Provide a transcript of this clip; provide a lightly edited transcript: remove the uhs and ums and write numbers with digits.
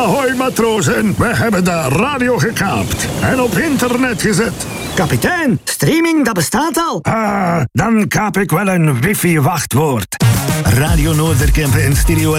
Ahoy matrozen, we hebben de radio gekaapt en op internet gezet. Kapitein, streaming, dat bestaat al. Dan kaap ik wel een wifi-wachtwoord. Radio Noorderkempen en Stereo